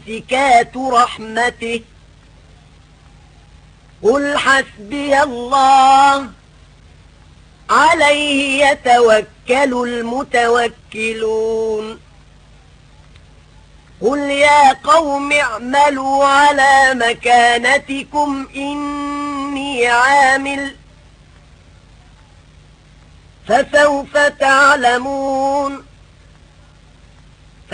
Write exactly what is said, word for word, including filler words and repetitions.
ممسكات رحمته قل حسبي الله عليه يتوكل المتوكلون قل يا قوم اعملوا على مكانتكم إني عامل فسوف تعلمون